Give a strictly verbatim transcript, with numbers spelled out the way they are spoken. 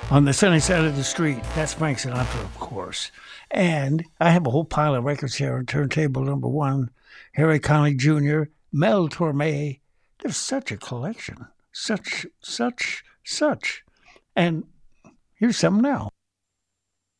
On the sunny side of the street. That's Frank Sinatra, of course. And I have a whole pile of records here on turntable number one. Harry Connick Junior, Mel Torme. There's such a collection. Such, such, such. And here's some now.